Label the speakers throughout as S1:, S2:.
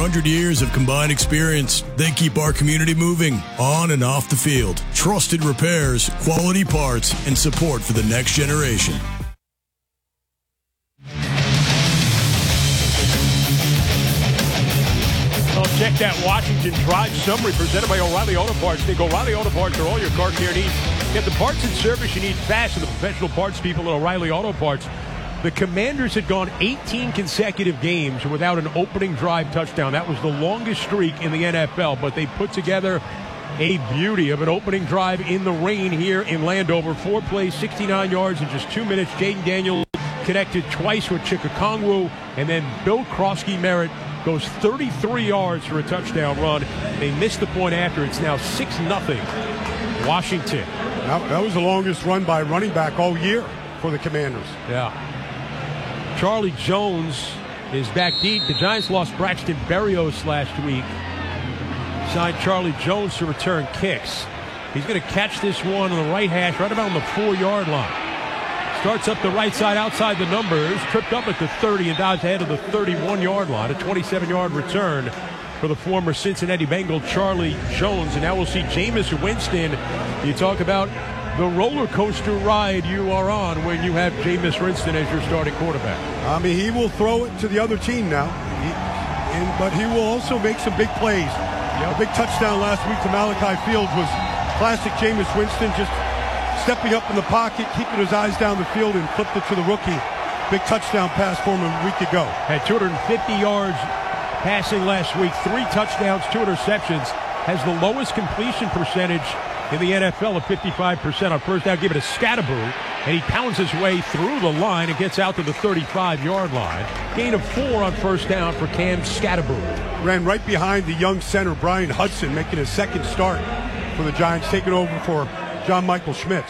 S1: 100 years of combined experience, they keep our community moving on and off the field. Trusted repairs, quality parts, and support for the next generation.
S2: Check that Washington Drive summary presented by O'Reilly Auto Parts. Think O'Reilly Auto Parts for all your car care needs. Get the parts and service you need fast with the professional parts people at O'Reilly Auto Parts. The Commanders had gone 18 consecutive games without an opening drive touchdown. That was the longest streak in the NFL, but they put together a beauty of an opening drive in the rain here in Landover. 4 plays, 69 yards in just 2 minutes. Jaden Daniels connected twice with Chikakongwu, and then Bill Krosky-Merritt goes 33 yards for a touchdown run. They missed the point after. It's now 6-0 Washington.
S3: That was the longest run by a running back all year for the Commanders.
S2: Yeah. Charlie Jones is back deep. The Giants lost Braxton Berrios last week. Signed Charlie Jones to return kicks. He's going to catch this one on the right hash, right about on the 4-yard line. Starts up the right side outside the numbers, tripped up at the 30 and dives ahead of the 31-yard line. A 27-yard return for the former Cincinnati Bengal Charlie Jones. And now we'll see Jameis Winston. You talk about the roller coaster ride you are on when you have Jameis Winston as your starting quarterback.
S3: I mean, he will throw it to the other team now, but he will also make some big plays. A big touchdown last week to Malachi Fields was classic Jameis Winston, just stepping up in the pocket, keeping his eyes down the field, and flipped it to the rookie. Big touchdown pass for him a week ago.
S2: Had 250 yards passing last week, 3 touchdowns, 2 interceptions. Has the lowest completion percentage in the NFL of 55% on first down. Give it a Scatterbo, and he pounds his way through the line and gets out to the 35-yard line. Gain of 4 on first down for Cam Scatterbo.
S3: Ran right behind the young center, Brian Hudson, making his second start for the Giants, taking over for John Michael Schmitz.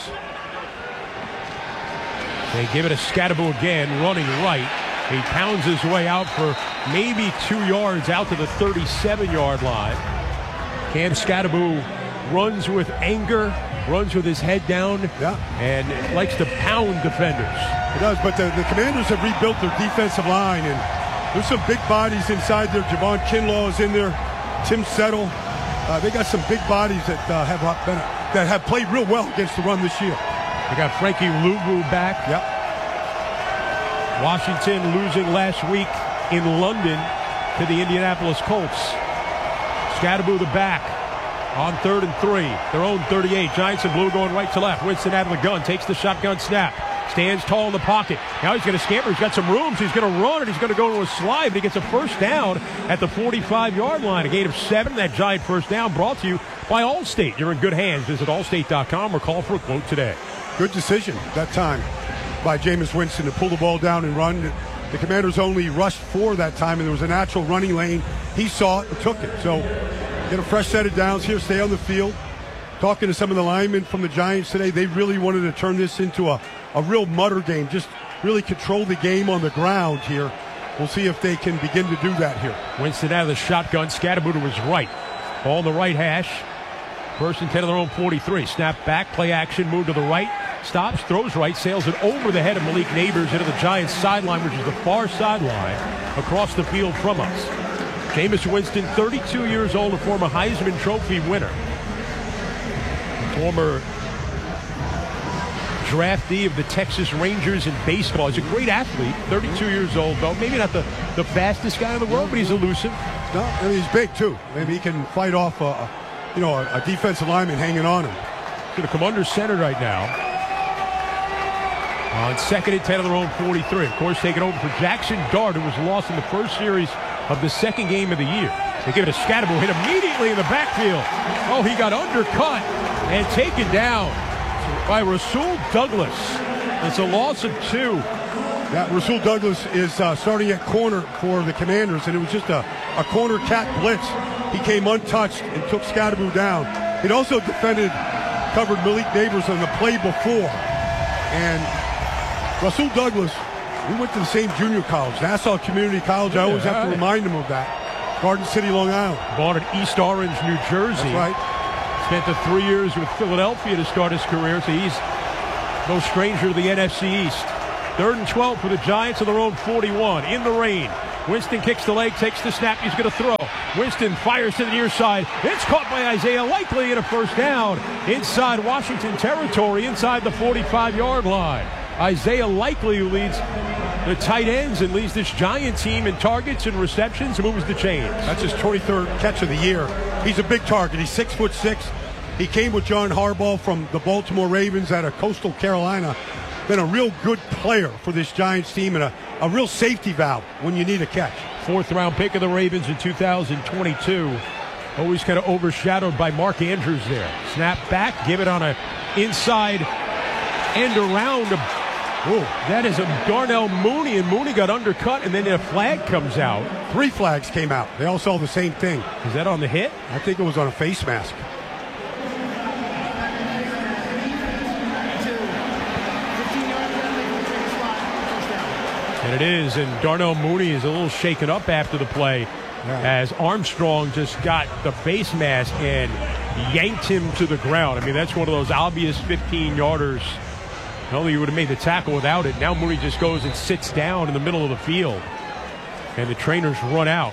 S2: They give it a Scatterbo again, running right. He pounds his way out for maybe 2 yards out to the 37-yard line. Cam Scatterbo runs with anger, runs with his head down, and likes to pound defenders.
S3: He does, but the Commanders have rebuilt their defensive line, and there's some big bodies inside there. Javon Kinlaw is in there, Tim Settle. They got some big bodies that have played real well against the run this year.
S2: They got Frankie Luvu back.
S3: Yep.
S2: Washington losing last week in London to the Indianapolis Colts. Scatterbo the back on 3rd and 3. Their own 38. Giants in blue going right to left. Winston out of the gun. Takes the shotgun snap. Stands tall in the pocket. Now he's going to scamper. He's got some room. So he's going to run, and he's going to go to a slide. But he gets a first down at the 45-yard line. A gain of 7. That Giant first down brought to you by Allstate. You're in good hands. Visit allstate.com or call for a quote today.
S3: Good decision that time by Jameis Winston to pull the ball down and run. The Commanders only rushed 4 that time, and there was a natural running lane. He saw it and took it. So get a fresh set of downs here, stay on the field. Talking to some of the linemen from the Giants today, they really wanted to turn this into a real mutter game, just really control the game on the ground here. We'll see if they can begin to do that here.
S2: Winston out of the shotgun, Scatterbo to his right. Ball on the right hash. 1st and 10 of their own 43. Snap back, play action, move to the right. Stops, throws right, sails it over the head of Malik Neighbors into the Giants sideline, which is the far sideline across the field from us. Jameis Winston, 32 years old, a former Heisman Trophy winner. Former draftee of the Texas Rangers in baseball. He's a great athlete, 32 years old, though. Maybe not the fastest guy in the world, but he's elusive.
S3: No, and he's big, too. Maybe he can fight off a defensive lineman hanging on him.
S2: He's going to come under center right now. On 2nd and 10 of their own 43. Of course, taking over for Jackson Dart, who was lost in the first series of the second game of the year. They give it a Scatterbo, hit immediately in the backfield. Oh, he got undercut and taken down by Rasul Douglas. It's a loss of 2.
S3: Yeah, Rasul Douglas is starting at corner for the Commanders, and it was just a corner cat blitz. He came untouched and took Scatterbo down. He'd also covered Malik Neighbors on the play before. And Rasul Douglas, we went to the same junior college, Nassau Community College. I always have to remind him of that. Garden City, Long Island.
S2: Born in East Orange, New Jersey.
S3: That's right.
S2: Spent the 3 years with Philadelphia to start his career, so he's no stranger to the NFC East. 3rd and 12 for the Giants on their own 41. In the rain. Winston kicks the leg, takes the snap, he's going to throw. Winston fires to the near side. It's caught by Isaiah Likely and a first down inside Washington territory, inside the 45-yard line. Isaiah Likely, who leads the tight ends and leads this Giant team in targets and receptions, moves the chains.
S3: That's his 23rd catch of the year. He's a big target. He's 6'6". He came with John Harbaugh from the Baltimore Ravens out of Coastal Carolina. Been a real good player for this Giants team and a real safety valve when you need a catch.
S2: 4th-round pick of the Ravens in 2022. Always kind of overshadowed by Mark Andrews there. Snap back, give it on a inside end around. Oh, that is a Darnell Mooney, and Mooney got undercut, and then a flag comes out.
S3: 3 flags came out. They all saw the same thing.
S2: Is that on the hit?
S3: I think it was on a face mask.
S2: And it is, and Darnell Mooney is a little shaken up after the play as Armstrong just got the face mask and yanked him to the ground. I mean, that's one of those obvious 15-yarders. Not only you would have made the tackle without it, now Mooney just goes and sits down in the middle of the field. And the trainers run out.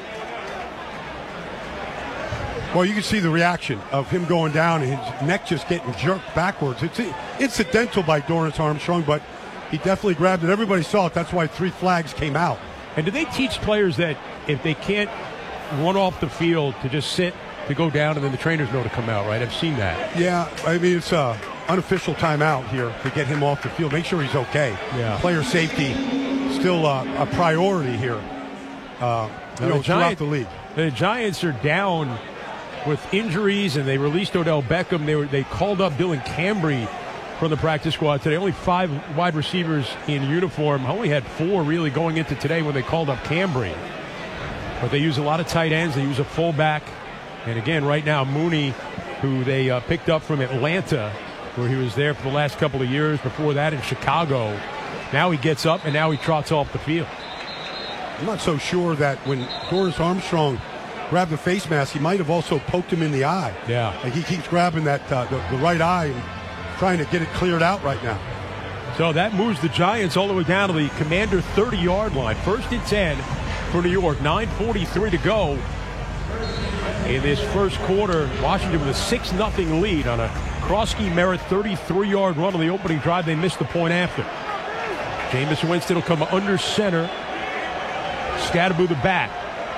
S3: Well, you can see the reaction of him going down and his neck just getting jerked backwards. It's incidental by Dorrance Armstrong, but he definitely grabbed it. Everybody saw it. That's why 3 flags came out.
S2: And do they teach players that if they can't run off the field to just sit, to go down, and then the trainers know to come out, right? I've seen that.
S3: Yeah, I mean, it's an unofficial timeout here to get him off the field. Make sure he's okay.
S2: Yeah.
S3: Player safety still a priority here throughout the league.
S2: The Giants are down with injuries, and they released Odell Beckham. They called up Dylan Cambry from the practice squad today. Only 5 wide receivers in uniform. Only had 4 really going into today when they called up Cambry. But they use a lot of tight ends. They use a fullback. And again, right now, Mooney, who they picked up from Atlanta, where he was there for the last couple of years, before that in Chicago. Now he gets up and now he trots off the field.
S3: I'm not so sure that when Dorrance Armstrong grabbed the face mask, he might have also poked him in the eye.
S2: Yeah.
S3: Like he keeps grabbing that the right eye and trying to get it cleared out right now.
S2: So that moves the Giants all the way down to the Commander 30-yard line. 1st and 10 for New York. 9:43 to go in this first quarter. Washington with a 6-0 lead on a Krosky Merritt 33-yard run on the opening drive. They missed the point after. Jameis Winston will come under center. Scatterboo the back.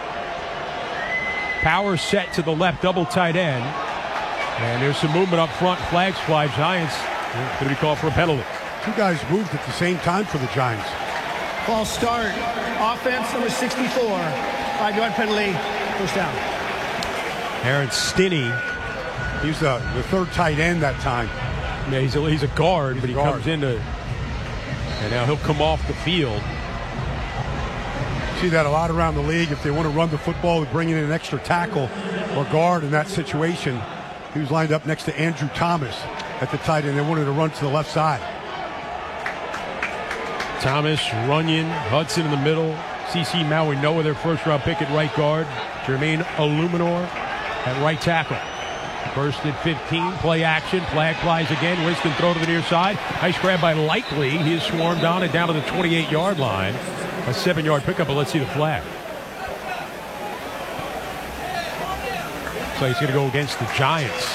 S2: Power set to the left, double tight end. And there's some movement up front. Flags fly. Giants going to be called for a penalty.
S3: 2 guys moved at the same time for the Giants.
S4: False start. Offense, number 64. 5-yard penalty. First down.
S2: Aaron Stinney.
S3: He's the 3rd tight end that time.
S2: Yeah, he's a guard, but he comes into, and now he'll come off the field.
S3: See that a lot around the league. If they want to run the football, they're bringing in an extra tackle or guard in that situation. He was lined up next to Andrew Thomas at the tight end. They wanted to run to the left side. Thomas,
S2: Runyon, Hudson in the middle. C.C. Maui-Noah, their 1st-round pick at right guard. Jermaine Illuminor at right tackle. 1st and 15, play action. Flag flies again. Winston throw to the near side. Nice grab by Likely. He is swarmed on and down to the 28-yard line. A 7-yard pickup, but let's see the flag. So he's going to go against the Giants.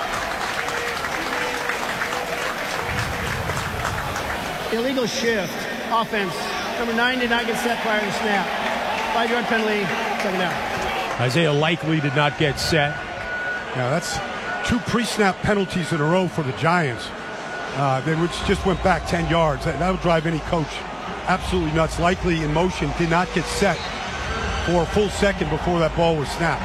S4: Illegal shift. Offense. Number 9 did not get set prior to snap. 5-yard penalty. 2nd down.
S2: Isaiah Likely did not get set.
S3: Yeah, that's 2 pre-snap penalties in a row for the Giants. They just went back 10 yards. That would drive any coach absolutely nuts. Likely in motion, did not get set for a full second before that ball was snapped.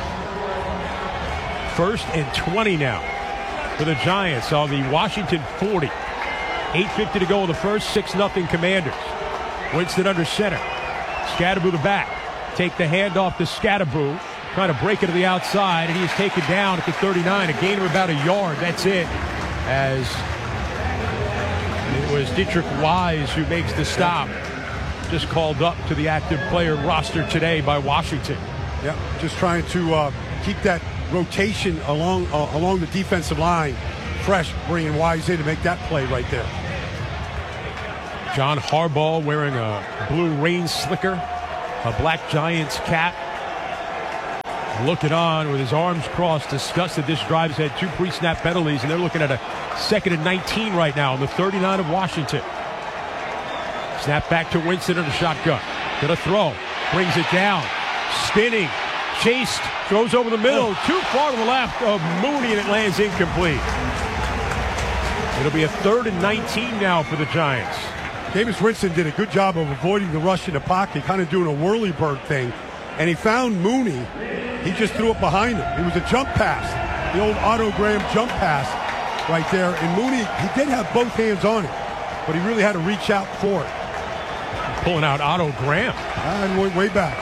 S2: 1st and 20 now for the Giants on the Washington 40. 8:50 to go in the first. 6-0 Commanders. Winston under center. Scatterboo the back. Take the handoff to Scatterboo. Trying to break it to the outside, and he is taken down at the 39. A gain of about a yard. That's it. As it was Dietrich Wise who makes the stop. Just called up to the active player roster today by Washington.
S3: Yeah, just trying to keep that rotation along the defensive line fresh, bringing Wise in to make that play right there.
S2: John Harbaugh wearing a blue rain slicker a black Giants cap, looking on with his arms crossed, disgusted. This drive's had 2 pre-snap penalties, and they're looking at a 2nd and 19 right now on the 39 of Washington. Snap back to Winston in a shotgun. Gonna throw. Brings it down. Spinning. Chased. Throws over the middle. Too far to the left of Mooney, and it lands incomplete. It'll be a 3rd and 19 now for the Giants.
S3: Jameis Winston did a good job of avoiding the rush in the pocket, kind of doing a whirly-bird thing. And he found Mooney. He just threw it behind him. It was a jump pass. The old Otto Graham jump pass right there. And Mooney, he did have both hands on it, but he really had to reach out for it.
S2: Pulling out Otto Graham.
S3: And went way back.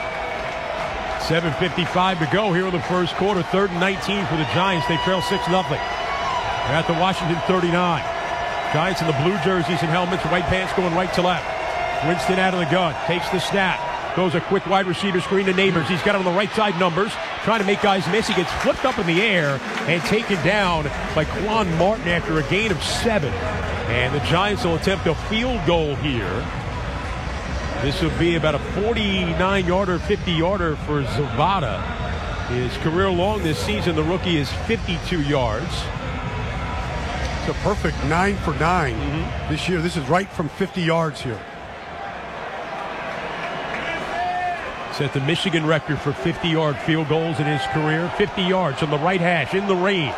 S2: 7:55 to go here in the first quarter. 3rd and 19 for the Giants. They trail 6-0. They're at the Washington 39. Giants in the blue jerseys and helmets, white pants going right to left. Winston out of the gun. Takes the snap. Throws a quick wide receiver screen to Neighbors. He's got on the right side numbers. Trying to make guys miss. He gets flipped up in the air and taken down by Quan Martin after a gain of 7. And the Giants will attempt a field goal here. This will be about a 49-yarder, 50-yarder for Zavada. His career long this season, the rookie, is 52 yards.
S3: It's a perfect 9 for 9 this year. This is right from 50 yards here.
S2: Set the Michigan record for 50-yard field goals in his career. 50 yards on the right hash in the rain.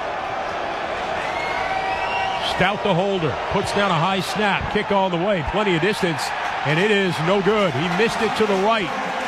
S2: Stout the holder. Puts down a high snap. Kick all the way. Plenty of distance. And it is no good. He missed it to the right.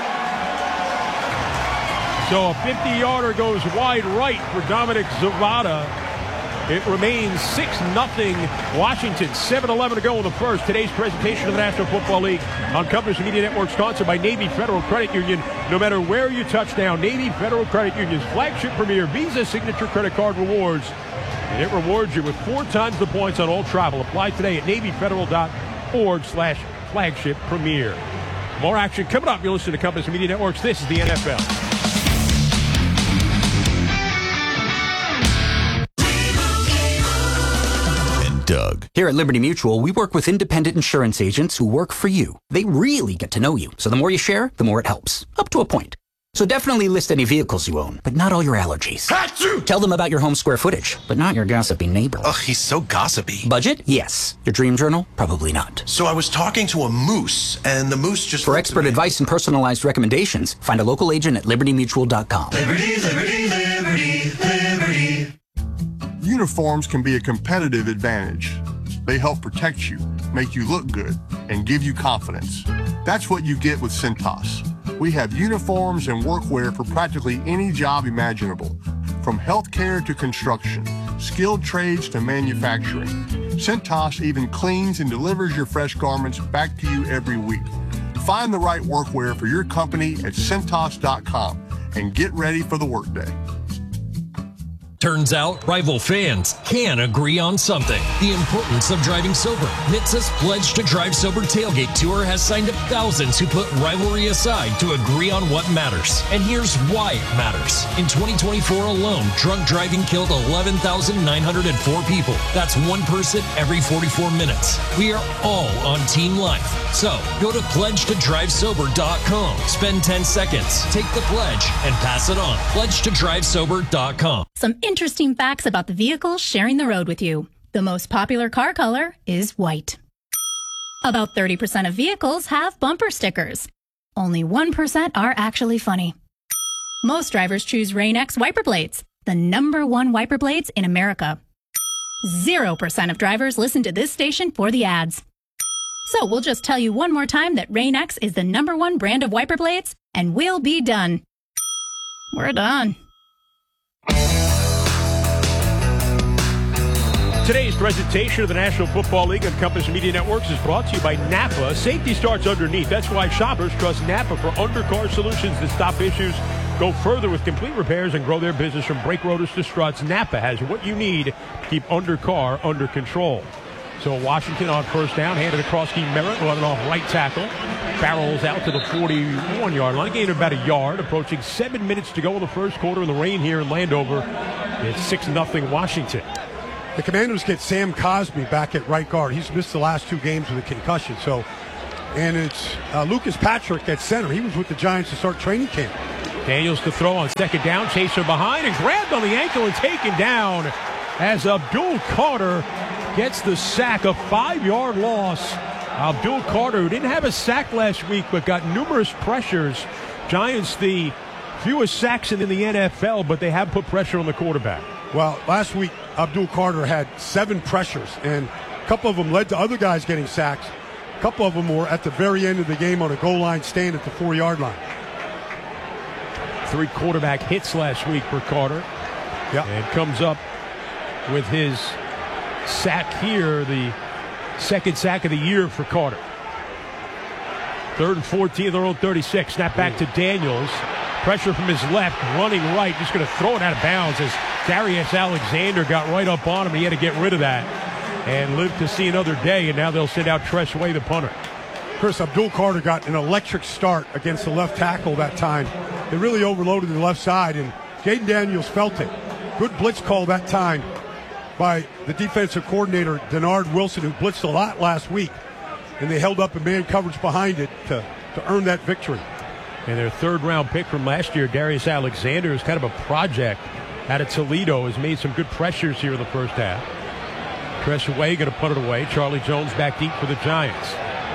S2: So a 50-yarder goes wide right for Dominic Zavada. It remains 6-0 Washington. 7:11 to go in the first. Today's presentation of the National Football League on Compass Media Network, sponsored by Navy Federal Credit Union. No matter where you touch down, Navy Federal Credit Union's flagship premier Visa Signature Credit Card rewards. And it rewards you with 4 times the points on all travel. Apply today at NavyFederal.org/flagship premier. More action coming up. You're listening to Compass Media Networks. This is the NFL.
S1: Doug.
S5: Here at Liberty Mutual, we work with independent insurance agents who work for you. They really get to know you, so the more you share, the more it helps. Up to a point. So definitely list any vehicles you own, but not all your allergies. Achoo! Tell them about your home square footage, but not your gossipy neighbor.
S6: Ugh, he's so gossipy.
S5: Budget? Yes. Your dream journal? Probably not.
S6: So I was talking to a moose, and the moose just...
S5: For expert advice and personalized recommendations, find a local agent at libertymutual.com.
S7: Liberty, liberty, liberty, liberty.
S8: Uniforms can be a competitive advantage. They help protect you, make you look good, and give you confidence. That's what you get with Cintas. We have uniforms and workwear for practically any job imaginable, from healthcare to construction, skilled trades to manufacturing. Cintas even cleans and delivers your fresh garments back to you every week. Find the right workwear for your company at Cintas.com and get ready for the workday.
S9: Turns out, rival fans can agree on something. The importance of driving sober. NHTSA's Pledge to Drive Sober Tailgate Tour has signed up thousands who put rivalry aside to agree on what matters. And here's why it matters. In 2024 alone, drunk driving killed 11,904 people. That's one person every 44 minutes. We are all on Team Life. So, go to pledgetodrivesober.com. Spend 10 seconds, take the pledge, and pass it on. Pledgetodrivesober.com.
S10: Some interesting facts about the vehicles sharing the road with you. The most popular car color is white. About 30% of vehicles have bumper stickers. Only 1% are actually funny. Most drivers choose Rain-X wiper blades, the #1 wiper blades in America. 0% of drivers listen to this station for the ads. So we'll just tell you one more time that Rain-X is the #1 brand of wiper blades, and we'll be done. We're done.
S2: Today's presentation of the National Football League on Compass Media Networks is brought to you by Napa. Safety starts underneath. That's why shoppers trust Napa for undercar solutions that stop issues, go further with complete repairs, and grow their business from brake rotors to struts. Napa has what you need to keep undercar under control. So Washington on first down, handed across to Merritt, running off right tackle. Barrels out to the 41-yard line. Gained about a yard, approaching 7 minutes to go in the first quarter in the rain here in Landover. It's 6-0 Washington.
S3: The Commanders get Sam Cosmi back at right guard. He's missed the last 2 games with a concussion, so And it's Lucas Patrick at center. He was with the Giants to start training camp.
S2: Daniels to throw on second down. Chaser behind and grabbed on the ankle and taken down as Abdul Carter gets the sack. A 5-yard loss. Abdul Carter, who didn't have a sack last week but got numerous pressures. Giants, the fewest sacks in the NFL, but they have put pressure on the quarterback.
S3: Well, last week, Abdul Carter had 7 pressures, and a couple of them led to other guys getting sacks. A couple of them were at the very end of the game on a goal line stand at the 4-yard line.
S2: 3 quarterback hits last week for Carter.
S3: Yeah.
S2: And comes up with his sack here, the second sack of the year for Carter. 3rd and 14, their own 36. Snap back to Daniels. Pressure from his left, running right. Just going to throw it out of bounds as Darius Alexander got right up on him. He had to get rid of that and lived to see another day, and now they'll send out Tress Way, the punter.
S3: Chris, Abdul Carter got an electric start against the left tackle that time. They really overloaded the left side, and Jaden Daniels felt it. Good blitz call that time by the defensive coordinator, Denard Wilson, who blitzed a lot last week, and they held up a man coverage behind it to earn that victory.
S2: And their 3rd-round pick from last year, Darius Alexander, is kind of a project out of Toledo, has made some good pressures here in the first half. Tress Way going to put it away. Charlie Jones back deep for the Giants.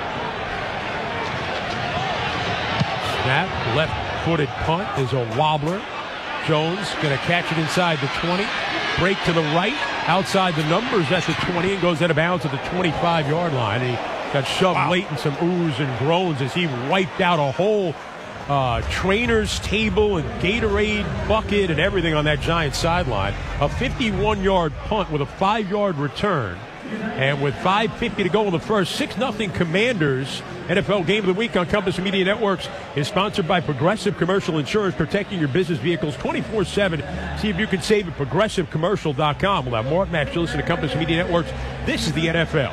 S2: Snap, left-footed punt is a wobbler. Jones going to catch it inside the 20. Break to the right, outside the numbers at the 20, and goes out of bounds at the 25-yard line. He got shoved late in some oohs and groans as he wiped out a whole trainer's table and Gatorade bucket and everything on that Giants sideline. A 51-yard punt with a 5-yard return. And with 5:50 to go in the first, 6-0 Commanders. NFL Game of the Week on Compass Media Networks is sponsored by Progressive Commercial Insurance, protecting your business vehicles 24/7. See if you can save at ProgressiveCommercial.com. We'll have more up next. You listen to Compass Media Networks. This is the NFL.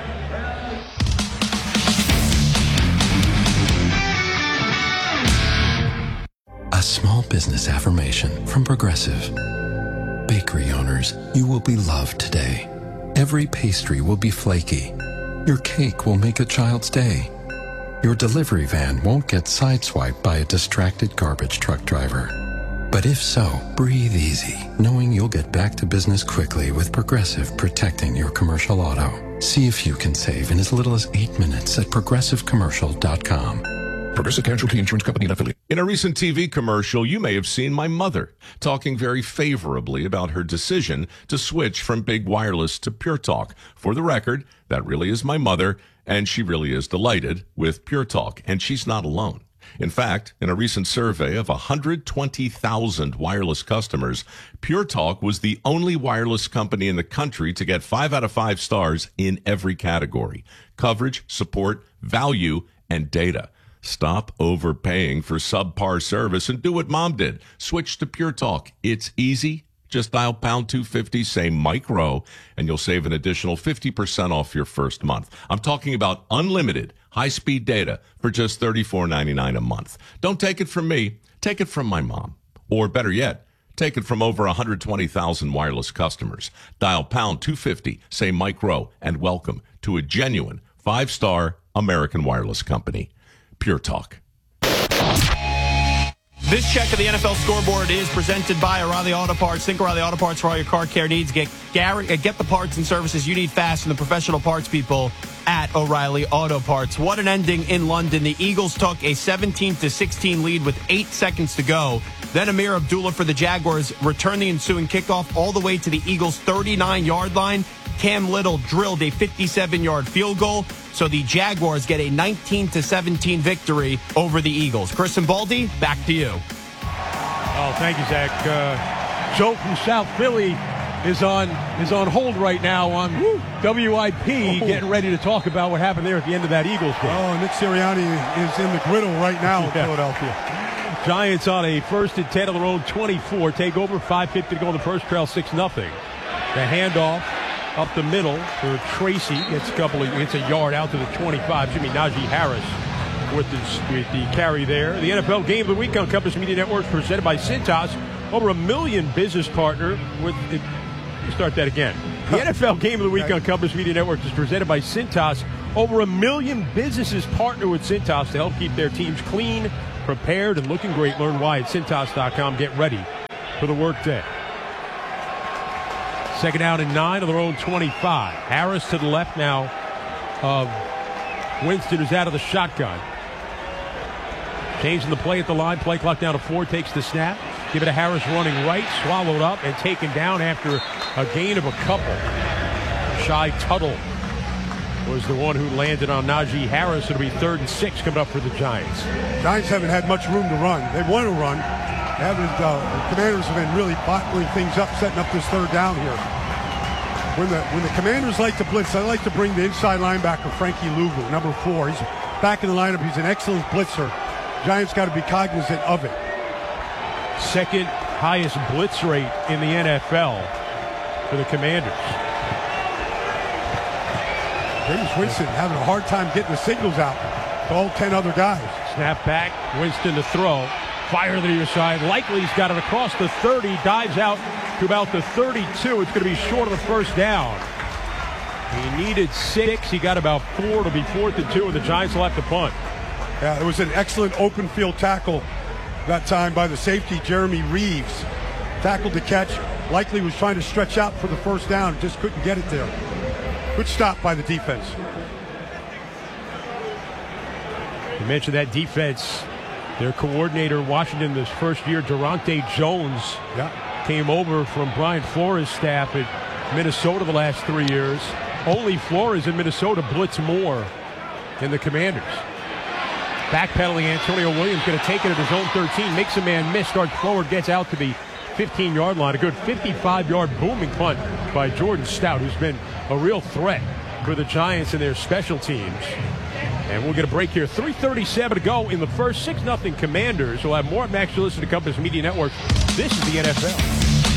S11: A small business affirmation from Progressive. Bakery owners, you will be loved today. Every pastry will be flaky. Your cake will make a child's day. Your delivery van won't get sideswiped by a distracted garbage truck driver. But if so, breathe easy, knowing you'll get back to business quickly with Progressive protecting your commercial auto. See if you can save in as little as 8 minutes at ProgressiveCommercial.com.
S12: Progressive Casualty Insurance Company and affiliate. In a recent TV commercial, you may have seen my mother talking very favorably about her decision to switch from big wireless to Pure Talk. For the record, that really is my mother, and she really is delighted with Pure Talk, and she's not alone. In fact, in a recent survey of 120,000 wireless customers, Pure Talk was the only wireless company in the country to get 5 out of 5 stars in every category: coverage, support, value, and data. Stop overpaying for subpar service and do what Mom did. Switch to Pure Talk. It's easy. Just dial pound 250, say Mike Rowe, and you'll save an additional 50% off your first month. I'm talking about unlimited high-speed data for just $34.99 a month. Don't take it from me. Take it from my mom. Or better yet, take it from over 120,000 wireless customers. Dial pound 250, say Mike Rowe, and welcome to a genuine 5-star American wireless company. Pure Talk.
S13: This check of the NFL scoreboard is presented by O'Reilly Auto Parts. Think O'Reilly Auto Parts for all your car care needs. Get the parts and services you need fast from the professional parts people at O'Reilly Auto Parts. What an ending in London. The Eagles took a 17-16 lead with 8 seconds to go. Then Amir Abdullah for the Jaguars returned the ensuing kickoff all the way to the Eagles' 39-yard line. Cam Little drilled a 57-yard field goal. So the Jaguars get a 19-17 victory over the Eagles. Chris and Baldy, back to you.
S2: Oh, thank you, Zach. Joe from South Philly is on hold right now on WIP, getting ready to talk about what happened there at the end of that Eagles game.
S3: Oh, Nick Sirianni is in the griddle right now in Philadelphia.
S2: Giants on a 1st and 10 of their own 24. Take over, 5:50 to go in the first, trail 6-0. The handoff up the middle for Tracy. Gets a yard out to the 25. Jimmy Najee Harris with the carry there. The NFL Game of the Week on Compass Media Networks presented by Cintas. Over 1 million business partner with it. Start that again. The NFL Game of the Week on Compass Media Networks is presented by Cintas. Over 1 million businesses partner with Cintas to help keep their teams clean, prepared, and looking great. Learn why at Cintas.com. Get ready for the workday. Second down and 9 on their own 25. Harris to the left now of Winston, who's out of the shotgun. Changing the play at the line. Play clock down to 4. Takes the snap. Give it to Harris running right. Swallowed up and taken down after a gain of a couple. Shy Tuttle was the one who landed on Najee Harris. It'll be 3rd and 6 coming up for the Giants.
S3: Giants haven't had much room to run. They want to run. The Commanders have been really bottling things up, setting up this 3rd down here. When the Commanders like to blitz, I like to bring the inside linebacker, Frankie Luvu, number 4. He's back in the lineup. He's an excellent blitzer. Giants got to be cognizant of it.
S2: Second highest blitz rate in the NFL for the Commanders.
S3: James Winston having a hard time getting the signals out to all 10 other guys.
S2: Snap back, Winston to throw. Fire to the near side. Likely's got it across the 30. Dives out to about the 32. It's going to be short of the first down. He needed 6. He got about 4. It'll be 4th and 2, and the Giants will have to punt.
S3: Yeah, it was an excellent open field tackle that time by the safety, Jeremy Reeves. Tackled the catch. Likely was trying to stretch out for the first down. Just couldn't get it there. Good stop by the defense.
S2: You mentioned that defense. Their coordinator, Washington, this first year, Durante Jones, came over from Brian Flores' staff at Minnesota the last 3 years. Only Flores in Minnesota blitz more than the Commanders. Backpedaling, Antonio Williams going to take it at his own 13, makes a man miss, starts forward, gets out to the 15-yard line. A good 55-yard booming punt by Jordan Stout, who's been a real threat for the Giants and their special teams. And we'll get a break here. 3:37 to go in the first. 6-0 Commanders. We'll have more at Max. You listen to Compass Media Network. This is the NFL.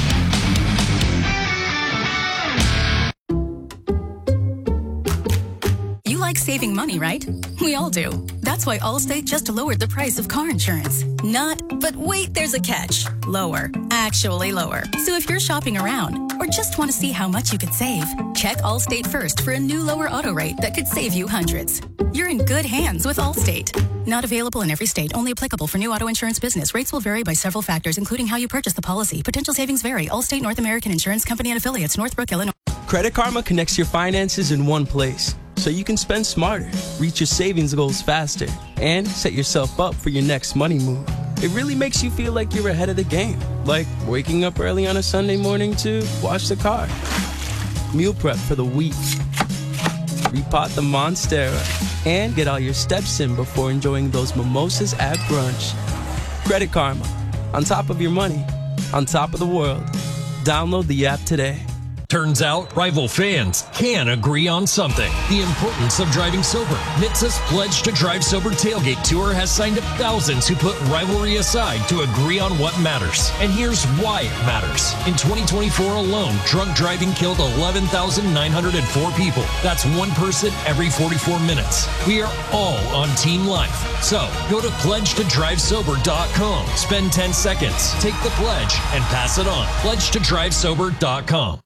S14: You like saving money, right? We all do. That's why Allstate just lowered the price of car insurance. Not, but wait, there's a catch. Lower. Actually lower. So if you're shopping around or just want to see how much you could save, check Allstate first for a new lower auto rate that could save you hundreds. You're in good hands with Allstate. Not available in every state. Only applicable for new auto insurance business. Rates will vary by several factors, including how you purchase the policy. Potential savings vary. Allstate North American Insurance Company and affiliates. Northbrook, Illinois.
S15: Credit Karma connects your finances in one place, so you can spend smarter, reach your savings goals faster, and set yourself up for your next money move. It really makes you feel like you're ahead of the game, like waking up early on a Sunday morning to wash the car, meal prep for the week, repot the Monstera, and get all your steps in before enjoying those mimosas at brunch. Credit Karma, on top of your money, on top of the world. Download the app today.
S9: Turns out, rival fans can agree on something. The importance of driving sober. NHTSA's Pledge to Drive Sober Tailgate Tour has signed up thousands who put rivalry aside to agree on what matters. And here's why it matters. In 2024 alone, drunk driving killed 11,904 people. That's one person every 44 minutes. We are all on Team Life. So, go to pledgetodrivesober.com. Spend 10 seconds, take the pledge, and pass it on. Pledgetodrivesober.com.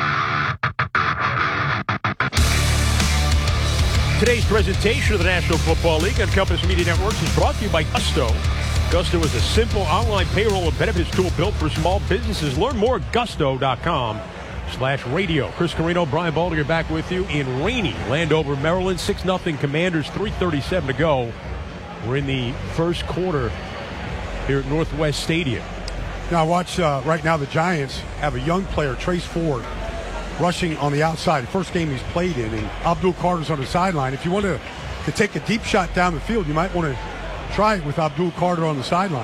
S2: Today's presentation of the National Football League on Compass Media Networks is brought to you by Gusto. Gusto is a simple online payroll and benefits tool built for small businesses. Learn more at gusto.com/radio. Chris Carino, Brian Baldinger back with you in rainy Landover, Maryland. 6-0 Commanders, 3:37 to go. We're in the first quarter here at Northwest Stadium.
S3: Now watch right now the Giants have a young player, Trace Ford, rushing on the outside. First game he's played in, and Abdul Carter's on the sideline. If you want to take a deep shot down the field, you might want to try it with Abdul Carter on the sidelines.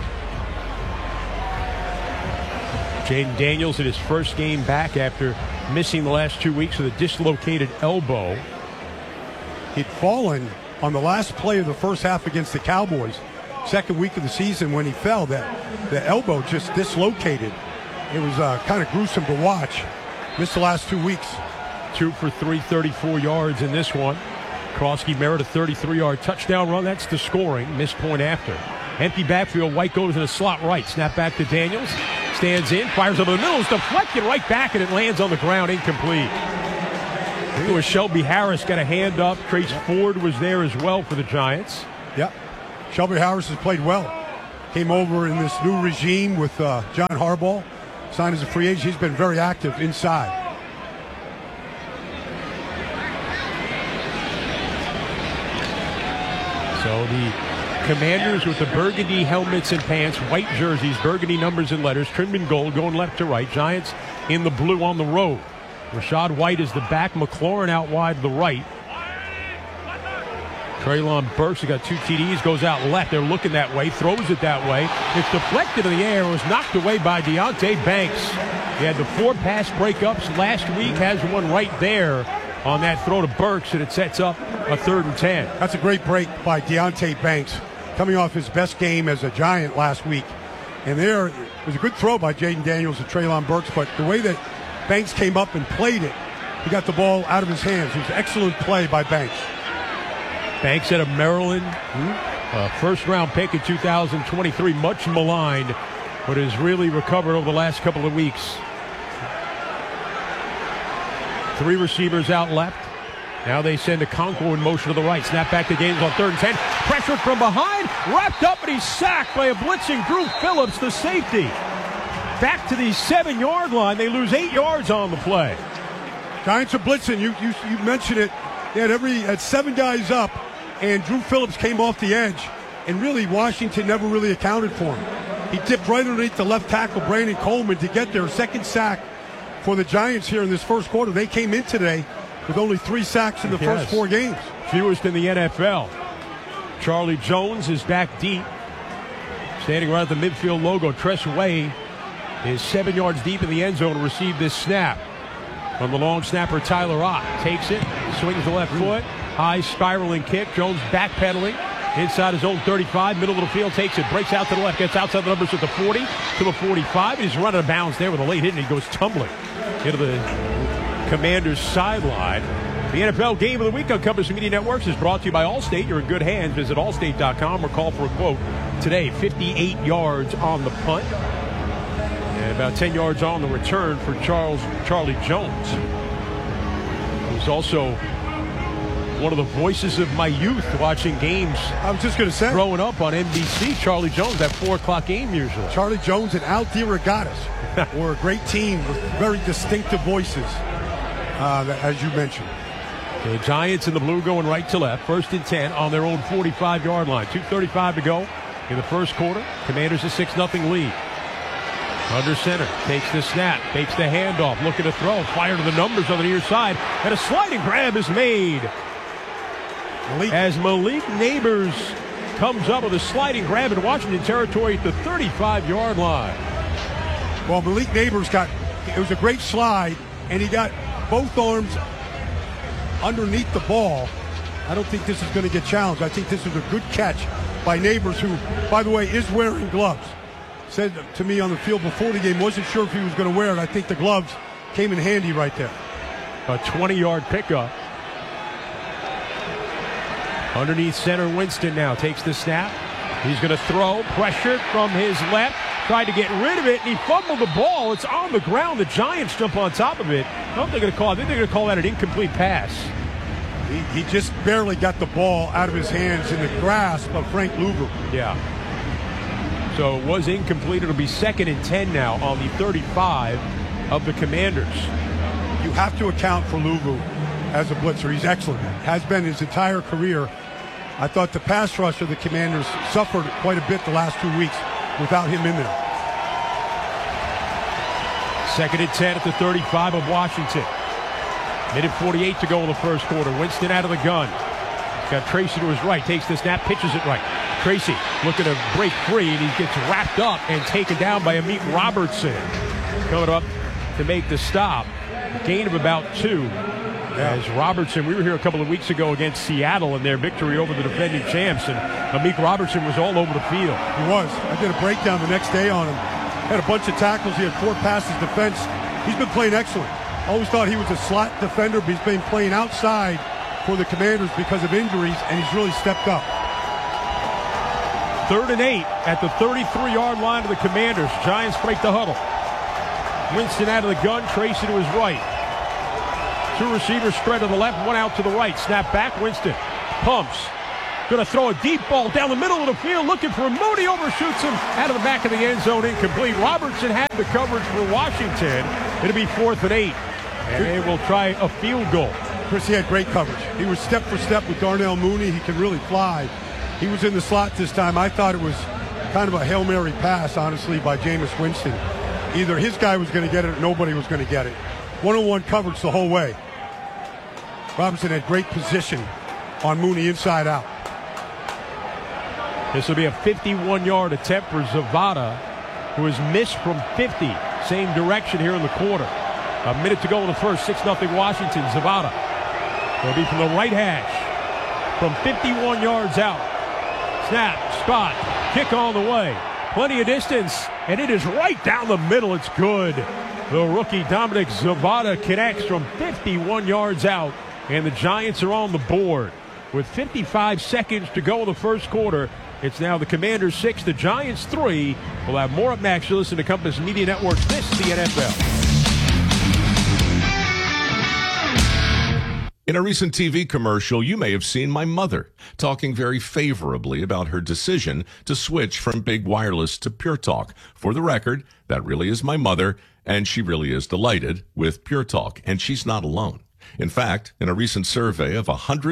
S2: Jaden Daniels in his first game back after missing the last 2 weeks with a dislocated elbow.
S3: He'd fallen on the last play of the first half against the Cowboys. Second week of the season when he fell, that the elbow just dislocated. It was kind of gruesome to watch. Missed the last 2 weeks.
S2: 2 for 334 yards in this one. Krosky Merritt a 33-yard touchdown run. That's the scoring. Missed point after. Empty backfield. White goes in a slot right. Snap back to Daniels. Stands in. Fires over the middle. It's deflected right back, and it lands on the ground. Incomplete. I think it was Shelby Harris got a hand up. Trace Ford was there as well for the Giants.
S3: Yep. Shelby Harris has played well. Came over in this new regime with John Harbaugh. Signed as a free agent. He's been very active inside.
S2: So the Commanders with the burgundy helmets and pants, white jerseys, burgundy numbers and letters, trimmed in gold, going left to right. Giants in the blue on the road. Rashad White is the back. McLaurin out wide the right. Treylon Burks has got 2 TDs, goes out left. They're looking that way, throws it that way. It's deflected in the air. It was knocked away by Deonte Banks. He had the 4 pass breakups last week, has one right there on that throw to Burks, and it sets up a 3rd and 10.
S3: That's a great break by Deonte Banks, coming off his best game as a Giant last week. And there was a good throw by Jaden Daniels and Treylon Burks, but the way that Banks came up and played it, he got the ball out of his hands. It was an excellent play by Banks.
S2: Banks out of Maryland, first-round pick in 2023, much maligned, but has really recovered over the last couple of weeks. 3 receivers out left. Now they send a Conquo in motion to the right. Snap back to Daniels on 3rd and 10. Pressured from behind, wrapped up, and he's sacked by a blitzing Drew Phillips, the safety. Back to the 7-yard line. They lose 8 yards on the play.
S3: Giants are blitzing. You mentioned it. They had 7 guys up, and Drew Phillips came off the edge, and really Washington never really accounted for him. He dipped right underneath the left tackle, Brandon Coleman, to get their 2nd sack for the Giants here in this first quarter. They came in today with only 3 sacks in the first 4 games.
S2: Fewest in the NFL. Charlie Jones is back deep, standing right at the midfield logo. Tress Way is 7 yards deep in the end zone to receive this snap. From the long snapper, Tyler Ott takes it, swings the left foot, high spiraling kick. Jones backpedaling inside his own 35, middle of the field, takes it, breaks out to the left, gets outside the numbers at the 40 to the 45. He's running out of bounds there with a late hit, and he goes tumbling into the Commanders' sideline. The NFL Game of the Week on Compass Media Networks is brought to you by Allstate. You're in good hands. Visit allstate.com or call for a quote today. 58 yards on the punt. And about 10 yards on the return for Charlie Jones, who's also one of the voices of my youth watching games.
S3: I was just going to say.
S2: Growing up on NBC, Charlie Jones, that 4 o'clock game usually.
S3: Charlie Jones and Al DeRogatis were a great team with very distinctive voices, as you mentioned.
S2: The Giants in the blue going right to left. 1st and 10 on their own 45-yard line. 2:35 to go in the first quarter. Commanders a 6-0 lead. Under center, takes the snap, takes the handoff, looking to throw, fire to the numbers on the near side, and a sliding grab is made. As Malik Neighbors comes up with a sliding grab in Washington territory at the 35-yard line.
S3: Well, Malik Neighbors it was a great slide, and he got both arms underneath the ball. I don't think this is going to get challenged. I think this is a good catch by Neighbors, who, by the way, is wearing gloves. Said to me on the field before the game, wasn't sure if he was going to wear it. I think the gloves came in handy right there.
S2: A 20-yard pickup. Underneath center, Winston now takes the snap. He's going to throw, pressured from his left. Tried to get rid of it, and he fumbled the ball. It's on the ground. The Giants jump on top of it. I think they're going to call that an incomplete pass.
S3: He just barely got the ball out of his hands in the grasp of Frank Luvu.
S2: Yeah. So it was incomplete. It'll be 2nd and 10 now on the 35 of the Commanders.
S3: You have to account for Luvu as a blitzer. He's excellent. Has been his entire career. I thought the pass rush of the Commanders suffered quite a bit the last 2 weeks without him in there.
S2: 2nd and 10 at the 35 of Washington. Minute 48 to go in the first quarter. Winston out of the gun. He's got Tracy to his right. Takes the snap, pitches it right. Tracy looking to break free, and he gets wrapped up and taken down by Amik Robertson. Coming up to make the stop. A gain of about 2. As Robertson, we were here a couple of weeks ago against Seattle in their victory over the defending champs, and Amik Robertson was all over the field.
S3: He was. I did a breakdown the next day on him. Had a bunch of tackles. He had 4 passes defense. He's been playing excellent. Always thought he was a slot defender, but he's been playing outside for the Commanders because of injuries, and he's really stepped up.
S2: 3rd and 8 at the 33-yard line of the Commanders. Giants break the huddle. Winston out of the gun, Tracy to his right. Two receivers spread to the left, one out to the right. Snap back, Winston pumps. Going to throw a deep ball down the middle of the field, looking for Mooney, overshoots him out of the back of the end zone, incomplete. Robertson had the coverage for Washington. It'll be 4th and 8, and they will try a field goal.
S3: Chris, he had great coverage. He was step for step with Darnell Mooney. He can really fly. He was in the slot this time. I thought it was kind of a Hail Mary pass, honestly, by Jameis Winston. Either his guy was going to get it or nobody was going to get it. One-on-one coverage the whole way. Robinson had great position on Mooney inside out.
S2: This will be a 51-yard attempt for Zavada, who has missed from 50. Same direction here in the quarter. A minute to go in the first. 6-0 Washington. Zavada. It'll be from the right hash. From 51 yards out. Snap, spot, kick on the way. Plenty of distance, and it is right down the middle. It's good. The rookie Dominic Zavada connects from 51 yards out, and the Giants are on the board. With 55 seconds to go in the first quarter, it's now the Commanders 6, the Giants 3. We'll have more up next. You listen to Compass Media Network. This is the NFL.
S12: In a recent TV commercial, you may have seen my mother talking very favorably about her decision to switch from big wireless to Pure Talk. For the record, that really is my mother, and she really is delighted with Pure Talk, and she's not alone. In fact, in a recent survey of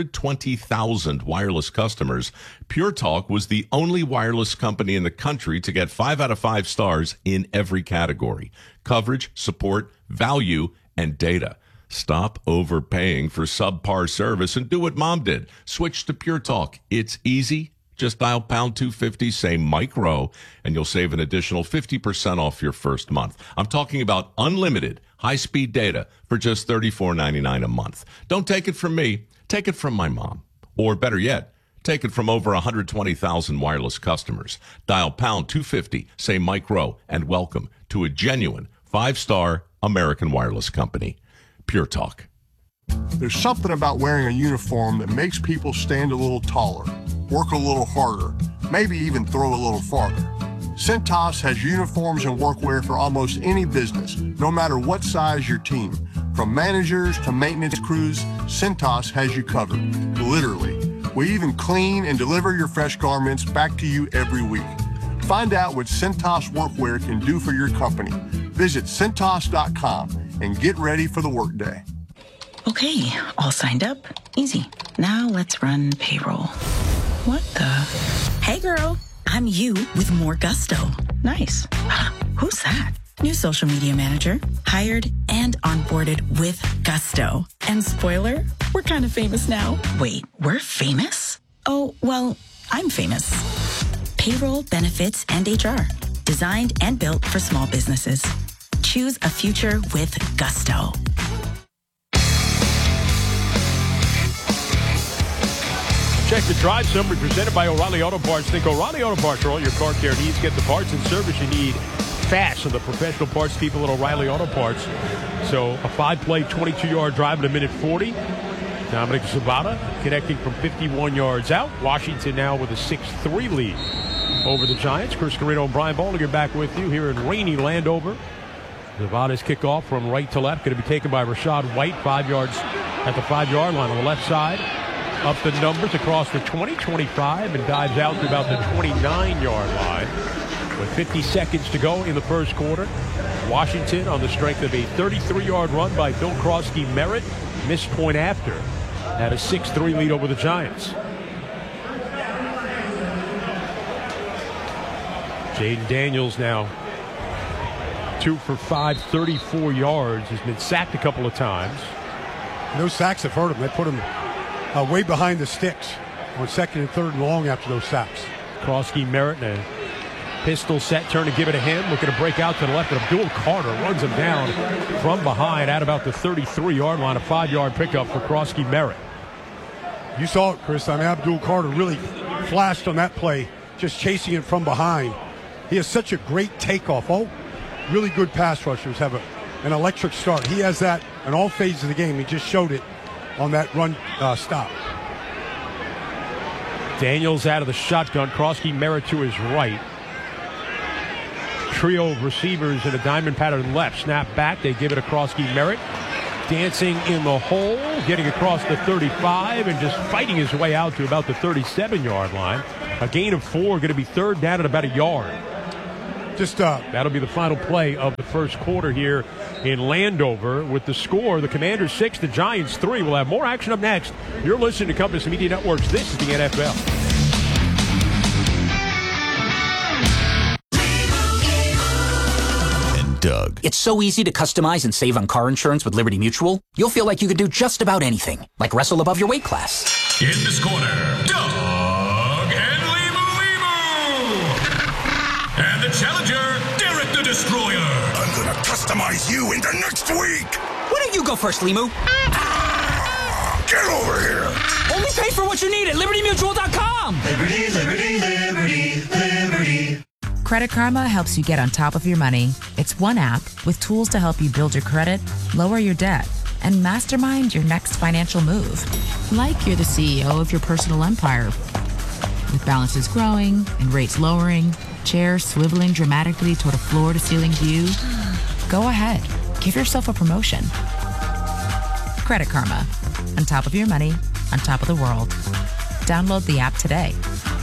S12: 120,000 wireless customers, Pure Talk was the only wireless company in the country to get 5 out of 5 stars in every category: coverage, support, value, and data. Stop overpaying for subpar service and do what Mom did. Switch to Pure Talk. It's easy. Just dial pound 250, say Mike Rowe, and you'll save an additional 50% off your first month. I'm talking about unlimited high-speed data for just $34.99 a month. Don't take it from me. Take it from my mom. Or better yet, take it from over 120,000 wireless customers. Dial pound 250, say Mike Rowe, and welcome to a genuine 5-star American wireless company. Pure Talk.
S8: There's something about wearing a uniform that makes people stand a little taller, work a little harder, maybe even throw a little farther. Cintas has uniforms and workwear for almost any business, no matter what size your team. From managers to maintenance crews, Cintas has you covered, literally. We even clean and deliver your fresh garments back to you every week. Find out what Cintas workwear can do for your company. Visit Cintas.com and get ready for the workday.
S16: Okay, all signed up. Easy. Now let's run payroll. What the? Hey girl, I'm you with more gusto. Nice. Who's that? New social media manager. Hired and onboarded with gusto. And spoiler, we're kind of famous now. Wait, we're famous? Oh, well, I'm famous. Payroll, benefits, and HR. Designed and built for small businesses. Choose a future with gusto.
S2: Check the drive summary presented by O'Reilly Auto Parts. Think O'Reilly Auto Parts for all your car care needs. Get the parts and service you need fast from the professional parts people at O'Reilly Auto Parts. So a 5-play, 22-yard drive in a minute 40. Dominic Zavada connecting from 51 yards out. Washington now with a 6-3 lead over the Giants. Chris Carrino and Brian Baldinger back with you here in rainy Landover. Zavada's kickoff from right to left going to be taken by Rashad White, 5 yards at the 5-yard line on the left side. Up the numbers across the 20, 25, and dives out to about the 29-yard line. With 50 seconds to go in the first quarter, Washington on the strength of a 33-yard run by Bill Crosky-Merritt, missed point after, had a 6-3 lead over the Giants. Jaden Daniels now 2 for 5, 34 yards, has been sacked a couple of times.
S3: Those sacks have hurt him. They put him way behind the sticks on 2nd and 3rd and long after those sacks.
S2: Crosky-Merritt and a pistol set, turn to give it to him, looking to break out to the left, but Abdul Carter runs him down from behind at about the 33-yard line, a 5-yard pickup for Crosky-Merritt.
S3: You saw it, Chris. I mean, Abdul Carter really flashed on that play, just chasing it from behind. He has such a great takeoff. All really good pass rushers have an electric start. He has that in all phases of the game. He just showed it on that run stop.
S2: Daniels out of the shotgun. Crosky-Merritt to his right. Trio of receivers in a diamond pattern left. Snap back. They give it to Crosky-Merritt. dancing in the hole, getting across the 35 and just fighting his way out to about the 37-yard line. A gain of 4, going to be third down at about a yard. That'll be the final play of the first quarter here in Landover. With the score, the Commanders 6, the Giants 3. We'll have more action up next. You're listening to Compass Media Networks. This is the NFL.
S5: Doug. It's so easy to customize and save on car insurance with Liberty Mutual. You'll feel like you could do just about anything, like wrestle above your weight class.
S7: In this corner, Doug and Limu. And the challenger, Derek the Destroyer. I'm gonna customize you into next week.
S5: Why don't you go first, Limu?
S7: Get over here.
S5: Only pay for what you need at LibertyMutual.com.
S7: Liberty, liberty, liberty, liberty.
S17: Credit Karma helps you get on top of your money. It's one app with tools to help you build your credit, lower your debt, and mastermind your next financial move. Like you're the CEO of your personal empire. With balances growing and rates lowering, chairs swiveling dramatically toward a floor-to-ceiling view. Go ahead. Give yourself a promotion. Credit Karma. On top of your money, on top of the world. Download the app today.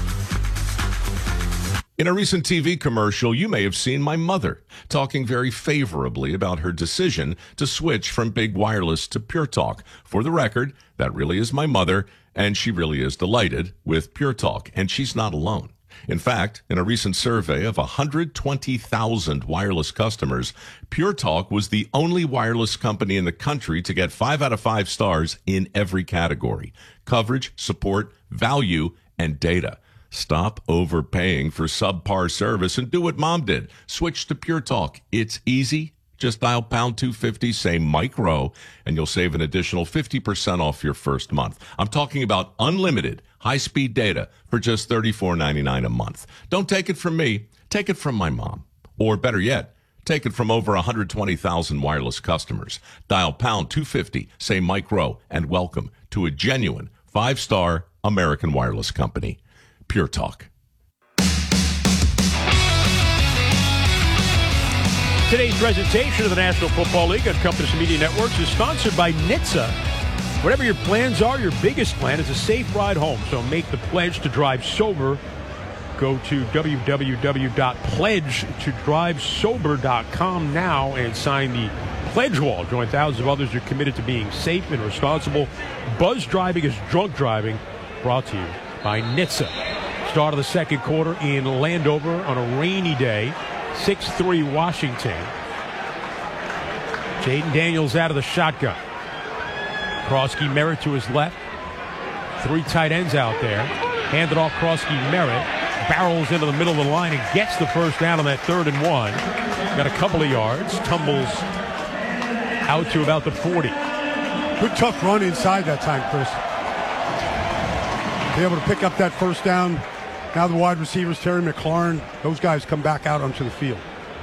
S12: In a recent TV commercial, you may have seen my mother talking very favorably about her decision to switch from big wireless to Pure Talk. For the record, that really is my mother, and she really is delighted with Pure Talk, and she's not alone. In fact, in a recent survey of 120,000 wireless customers, Pure Talk was the only wireless company in the country to get 5 out of 5 stars in every category: coverage, support, value, and data. Stop overpaying for subpar service and do what Mom did. Switch to Pure Talk. It's easy. Just dial pound 250, say Mike Rowe, and you'll save an additional 50% off your first month. I'm talking about unlimited high-speed data for just $34.99 a month. Don't take it from me. Take it from my mom. Or better yet, take it from over 120,000 wireless customers. Dial pound 250, say Mike Rowe, and welcome to a genuine 5-star American wireless company. Pure Talk.
S2: Today's presentation of the National Football League on Compass Media Networks is sponsored by NHTSA. Whatever your plans are, your biggest plan is a safe ride home. So make the pledge to drive sober. Go to www.pledgetodrivesober.com now and sign the pledge wall. Join thousands of others who are committed to being safe and responsible. Buzz driving is drunk driving. Brought to you by NHTSA. Start of the second quarter in Landover on a rainy day. 6-3 Washington. Jaden Daniels out of the shotgun. Krosky Merritt to his left. 3 tight ends out there. Handed off Krosky Merritt. Barrels into the middle of the line and gets the first down on that 3rd and 1. Got a couple of yards. Tumbles out to about the 40.
S3: Good tough run inside that time, Chris. Be able to pick up that first down. Now the wide receivers, Terry McLaurin, those guys come back out onto the field.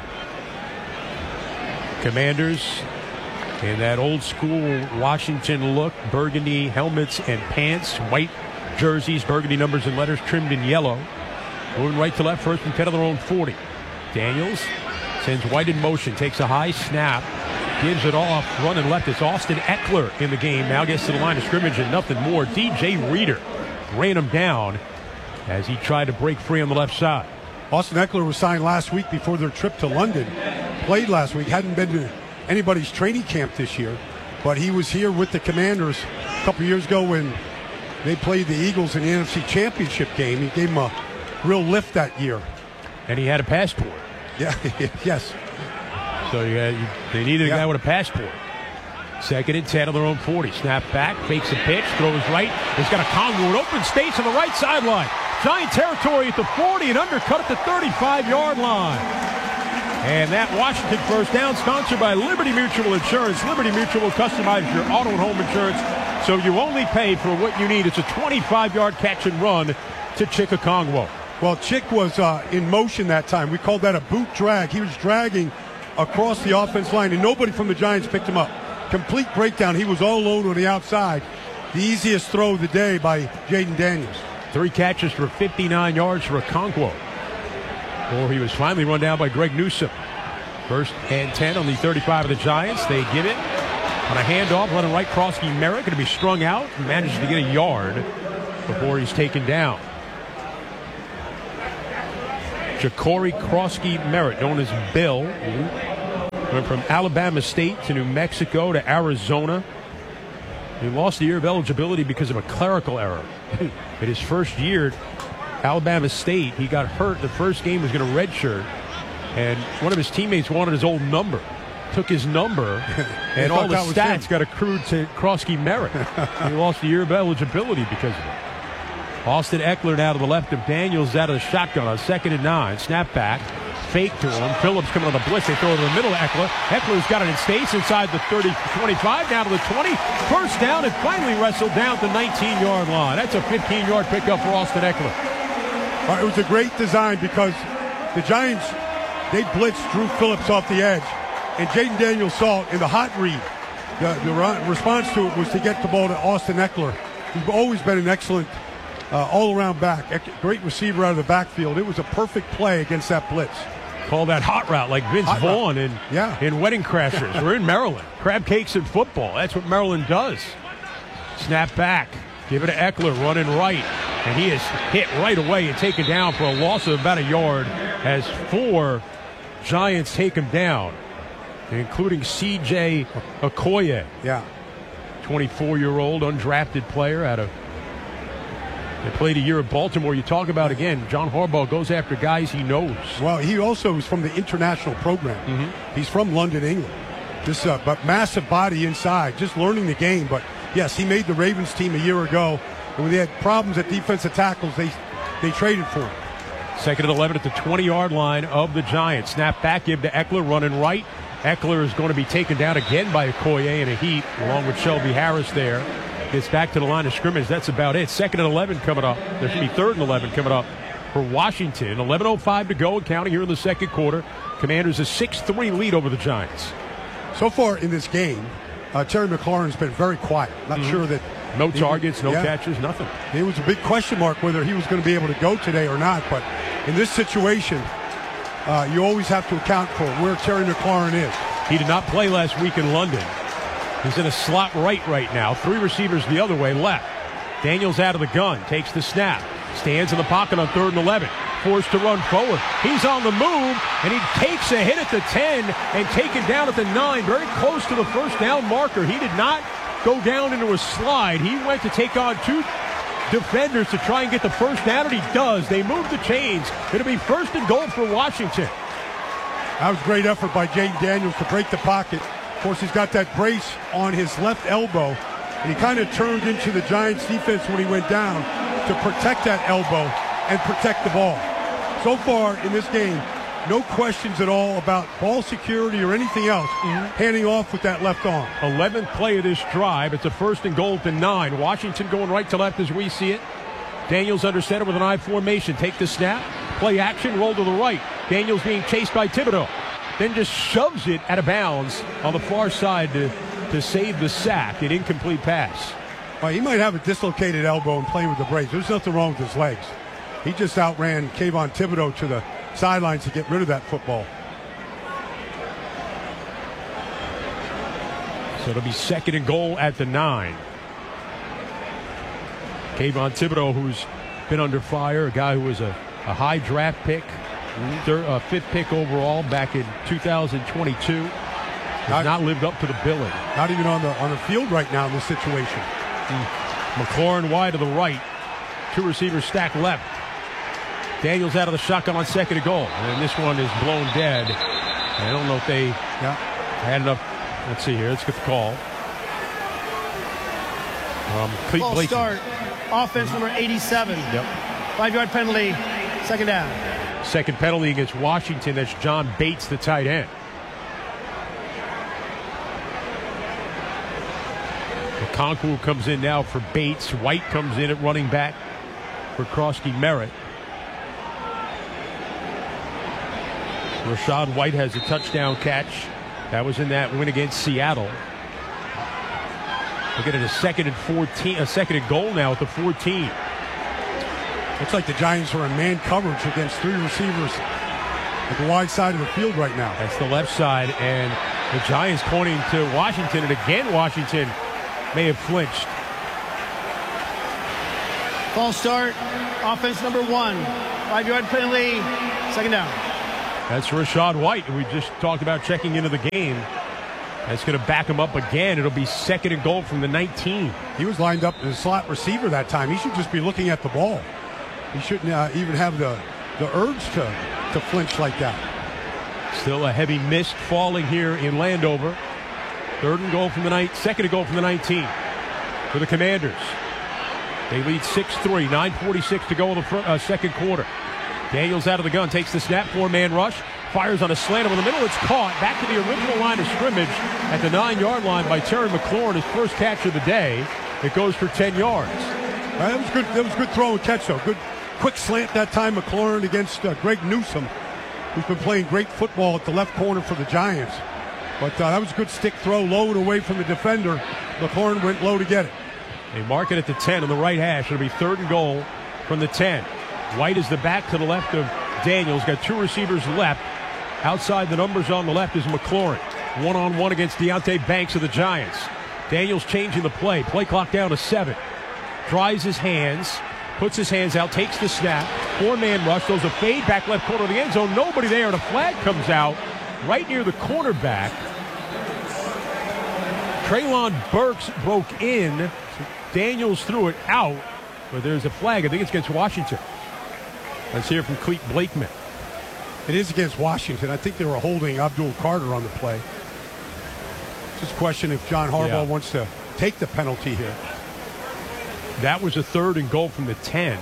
S2: Commanders in that old school Washington look, burgundy helmets and pants, white jerseys, burgundy numbers and letters trimmed in yellow. Moving right to left, first and 10 of their own 40. Daniels sends White in motion, takes a high snap, gives it off, running left. It's Austin Eckler in the game. Now gets to the line of scrimmage and nothing more. DJ Reader ran him down as he tried to break free on the left side.
S3: Austin Eckler was signed last week before their trip to London. Played last week, hadn't been to anybody's training camp this year, but he was here with the Commanders a couple years ago when they played the Eagles in the NFC Championship game. He gave them a real lift that year.
S2: And he had a passport.
S3: Yeah, yes.
S2: So they needed a guy with a passport. 2nd and 10 on their own 40. Snap back, fakes a pitch, throws right. He's got a Kongwu in open space on the right sideline. Giant territory at the 40 and undercut at the 35-yard line. And that Washington first down sponsored by Liberty Mutual Insurance. Liberty Mutual will customize your auto and home insurance so you only pay for what you need. It's a 25-yard catch and run to Chika Kongwu.
S3: Well, Chick was in motion that time. We called that a boot drag. He was dragging across the offense line, and nobody from the Giants picked him up. Complete breakdown. He was all alone on the outside. The easiest throw of the day by Jaden Daniels.
S2: 3 catches for 59 yards for Okonkwo. Or he was finally run down by Greg Newsome. 1st and 10 on the 35 of the Giants. They give it On a handoff, running right, Krosky Merritt going to be strung out and manages to get a yard before he's taken down. Ja'Cory Krosky Merritt, known as Bill, went from Alabama State to New Mexico to Arizona. He lost the year of eligibility because of a clerical error. In his first year at Alabama State, he got hurt. The first game was going to redshirt, and one of his teammates wanted his old number. Took his number, and all the stats got accrued to Krosky Merritt. He lost a year of eligibility because of it. Austin Eckler now to the left of Daniels out of the shotgun on 2nd and 9. Snap back, fake to him. Phillips coming on the blitz. They throw it in the middle of Eckler. Eckler's got it in space inside the 30-25, down to the 20. First down, and finally wrestled down to the 19-yard line. That's a 15-yard pickup for Austin Eckler.
S3: It was a great design because the Giants, they blitzed Drew Phillips off the edge. And Jaden Daniels saw it in the hot read. The response to it was to get the ball to Austin Eckler, who's always been an excellent all-around back. Great receiver out of the backfield. It was a perfect play against that blitz.
S2: Call that hot route like Vince Vaughn in Wedding Crashers. We're in Maryland. Crab cakes and football. That's what Maryland does. Snap back. Give it to Eckler, running right. And he is hit right away and taken down for a loss of about a yard as 4 Giants take him down, including C.J. Okoye.
S3: Yeah.
S2: 24-year-old undrafted player they played a year at Baltimore. You talk about, again, John Harbaugh goes after guys he knows.
S3: Well, he also is from the international program. Mm-hmm. He's from London, England. But massive body inside, just learning the game. But, yes, he made the Ravens team a year ago. And when they had problems at defensive tackles, they traded for him.
S2: 2nd and 11 at the 20-yard line of the Giants. Snap back, give to Eckler, running right. Eckler is going to be taken down again by Okoye in a heat, along with Shelby Harris there. Gets back to the line of scrimmage. That's about it. 2nd and 11 coming up. There should be 3rd and 11 coming up for Washington. 11:05 to go and counting here in the second quarter. Commanders a 6-3 lead over the Giants.
S3: So far in this game, Terry McLaurin's been very quiet. Not sure that...
S2: No targets, no catches, nothing.
S3: It was a big question mark whether he was going to be able to go today or not. But in this situation, you always have to account for where Terry McLaurin is.
S2: He did not play last week in London. He's in a slot right now. 3 receivers the other way left. Daniels out of the gun, takes the snap, stands in the pocket on 3rd and 11. Forced to run forward. He's on the move, and he takes a hit at the 10 and taken down at the 9. Very close to the first down marker. He did not go down into a slide. He went to take on 2 defenders to try and get the first down, and he does. They move the chains. It'll be 1st and goal for Washington.
S3: That was a great effort by Jaden Daniels to break the pocket. Of course, he's got that brace on his left elbow, and he kind of turned into the Giants' defense when he went down to protect that elbow and protect the ball. So far in this game, no questions at all about ball security or anything else. Handing off with that left arm.
S2: 11th play of this drive. It's a 1st and goal to 9. Washington going right to left as we see it. Daniels under center with an I formation. Take the snap. Play action. Roll to the right. Daniels being chased by Thibodeau. Then just shoves it out of bounds on the far side to save the sack. An incomplete pass.
S3: Well, he might have a dislocated elbow and playing with the brace. There's nothing wrong with his legs. He just outran Kayvon Thibodeau to the sidelines to get rid of that football.
S2: So it'll be 2nd and goal at the 9. Kayvon Thibodeau, who's been under fire, a guy who was a high draft pick, 5th pick overall back in 2022, has not lived up to the billing.
S3: Not even on the field right now in this situation.
S2: McLaurin wide to the right. 2 receivers stacked left. Daniels out of the shotgun on 2nd and goal. And this one is blown dead. I don't know if they had enough. Let's see here. Let's get the call.
S4: Ball start. Offense number 87.
S2: Yep.
S4: 5-yard penalty. 2nd down.
S2: Second penalty against Washington. That's John Bates, the tight end. Okonkwo comes in now for Bates. White comes in at running back for Krosky Merritt. Rachaad White has a touchdown catch. That was in that win against Seattle. We'll get it a 2nd and 14, a 2nd and goal now at the 14.
S3: Looks like the Giants are in man coverage against 3 receivers at the wide side of the field right now.
S2: That's the left side, and The Giants pointing to Washington, and again Washington may have flinched.
S4: False start. Offense number 1. 5-yard penalty. Second down.
S2: That's Rachaad White, who we just talked about checking into the game. That's going to back him up again. It'll be 2nd and goal from the 19.
S3: He was lined up as a slot receiver that time. He should just be looking at the ball. He shouldn't even have the urge to flinch like that.
S2: Still a heavy mist falling here in Landover. 3rd and goal from the 2nd and goal from the 19 for the Commanders. They lead 6-3, 9:46 to go in the second quarter. Daniels out of the gun, takes the snap, 4-man rush, fires on a slant over the middle. It's caught back to the original line of scrimmage at the 9-yard line by Terry McLaurin, his first catch of the day. It goes for 10 yards.
S3: That was good. That was good throw and catch, though. Good, quick slant that time. McLaurin against Greg Newsome, who's been playing great football at the left corner for the Giants. But that was a good stick throw, low and away from the defender. McLaurin went low to get it.
S2: They mark it at the 10 on the right hash. It'll be 3rd and goal from the 10. White is the back to the left of Daniels. Got 2 receivers left. Outside the numbers on the left is McLaurin. One-on-one against Deonte Banks of the Giants. Daniels changing the play. Play clock down to 7. Dries his hands. Puts his hands out. Takes the snap. 4-man rush. Throws a fade back left corner of the end zone. Nobody there. And a flag comes out right near the cornerback. Treylon Burks broke in. Daniels threw it out. But there's a flag. I think it's against Washington. Let's hear from Clete Blakeman.
S3: It is against Washington. I think they were holding Abdul Carter on the play. Just a question if John Harbaugh wants to take the penalty here.
S2: That was a 3rd and goal from the 10.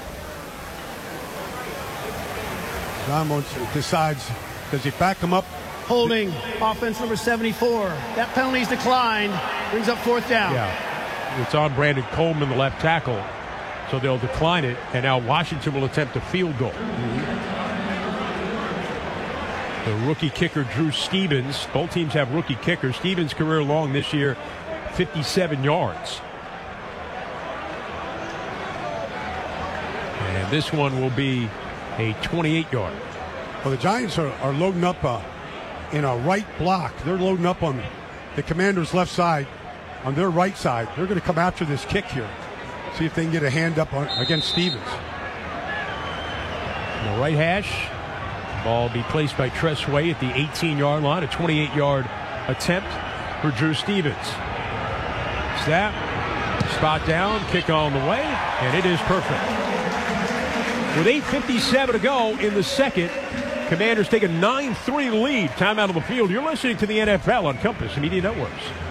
S3: John decides, does he back him up?
S4: Holding, offense number 74. That penalty's declined. Brings up 4th down.
S2: Yeah, it's on Brandon Coleman, the left tackle. So they'll decline it, and now Washington will attempt a field goal. The rookie kicker, Drew Stevens. Both teams have rookie kickers. Stevens' career long this year, 57 yards. And this one will be a 28-yard.
S3: Well, the Giants are loading up in a right block. They're loading up on the Commanders' left side, on their right side. They're going to come after this kick here. See if they can get a hand up against Stevens.
S2: The right hash. Ball will be placed by Tress Way at the 18-yard line. A 28-yard attempt for Drew Stevens. Snap. Spot down. Kick on the way. And it is perfect. With 8:57 to go in the second, Commanders take a 9-3 lead. Time out of the field. You're listening to the NFL on Compass Media Networks.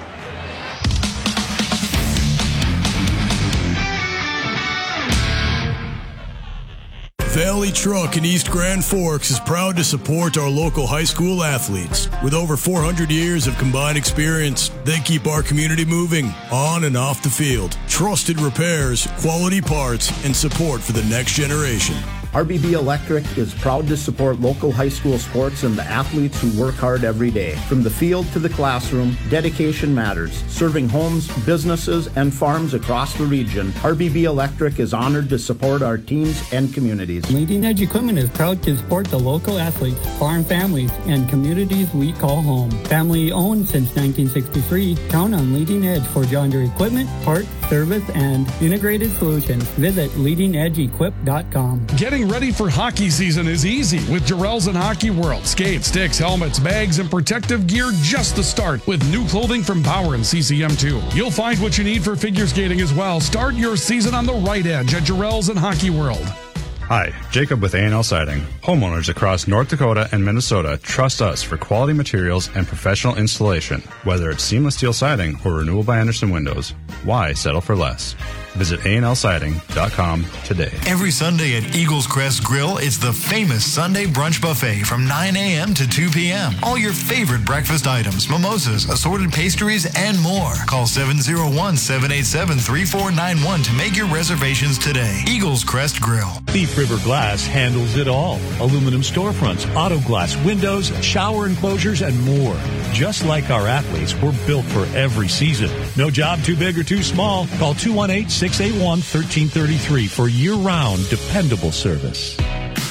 S1: Valley Truck in East Grand Forks is proud to support our local high school athletes. With over 400 years of combined experience, they keep our community moving on and off the field. Trusted repairs, quality parts, and support for the next generation.
S18: RBB Electric is proud to support local high school sports and the athletes who work hard every day. From the field to the classroom, dedication matters. Serving homes, businesses, and farms across the region, RBB Electric is honored to support our teams and communities.
S19: Leading Edge Equipment is proud to support the local athletes, farm families, and communities we call home. Family owned since 1963, count on Leading Edge for John Deere equipment, parts, service, and integrated solutions. Visit leadingedgeequip.com.
S20: Getting ready for hockey season is easy with Jarrell's and Hockey World. Skates, sticks, helmets, bags, and protective gear just the start with new clothing from Power and CCM2. You'll find what you need for figure skating as well. Start your season on the right edge at Jarrell's and Hockey World.
S21: Hi, Jacob with A&L Siding. Homeowners across North Dakota and Minnesota trust us for quality materials and professional installation. Whether it's seamless steel siding or renewal by Anderson windows, why settle for less? Visit ANLsiding.com today.
S22: Every Sunday at Eagles Crest Grill, it's the famous Sunday brunch buffet from 9 a.m. to 2 p.m. All your favorite breakfast items, mimosas, assorted pastries, and more. Call 701-787-3491 to make your reservations today. Eagles Crest Grill.
S23: Thief River Glass handles it all. Aluminum storefronts, auto glass windows, shower enclosures, and more. Just like our athletes, we're built for every season. No job too big or too small. Call 218-681-1333 for year-round dependable service.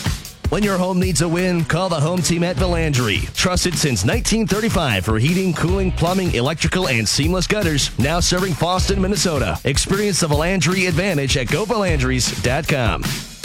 S6: When your home needs a win, call the home team at Valandry. Trusted since 1935 for heating, cooling, plumbing, electrical, and seamless gutters. Now serving Boston, Minnesota. Experience the Valandry advantage at GoValandrys.com.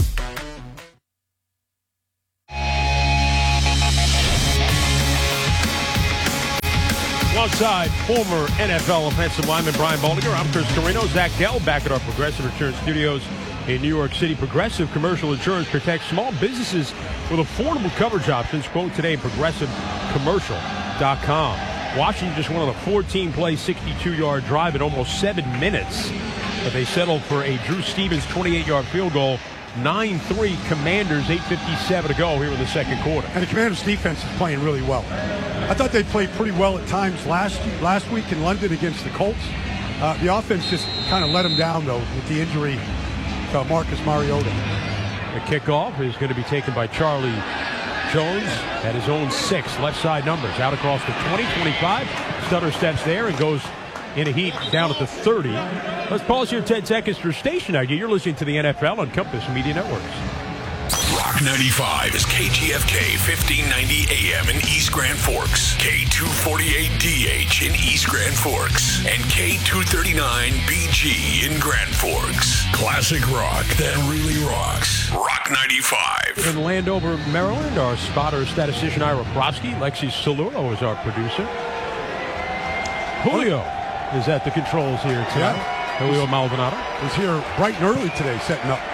S2: Alongside former NFL offensive lineman Brian Baldinger, I'm Chris Carino. Zach Dell back at our Progressive Insurance Studios in New York City. Progressive Commercial Insurance protects small businesses with affordable coverage options. Quote today at progressivecommercial.com. Washington just won on a 14-play, 62-yard drive in almost 7 minutes. But they settled for a Drew Stevens 28-yard field goal. 9-3 Commanders, 8:57 to go here in the second quarter.
S3: And the Commanders' defense is playing really well. I thought they played pretty well at times last week in London against the Colts. The offense just kind of let them down, though, with the injury to Marcus Mariota.
S2: The kickoff is going to be taken by Charlie Jones at his own 6. Left side numbers out across the 20, 25. Stutter steps there and goes in a heat down at the 30. Let's pause here 10 seconds for station ID. You're listening to the NFL on Compass Media Networks.
S7: Rock 95 is KGFK 1590 AM in East Grand Forks, K248DH in East Grand Forks, and K239BG in Grand Forks. Classic rock that really rocks. Rock 95.
S2: In Landover, Maryland, our spotter statistician Ira Profsky. Lexi Saluro is our producer. Julio is at the controls here tonight.
S3: Yeah.
S2: Julio Maldonado
S3: was here bright and early today setting up.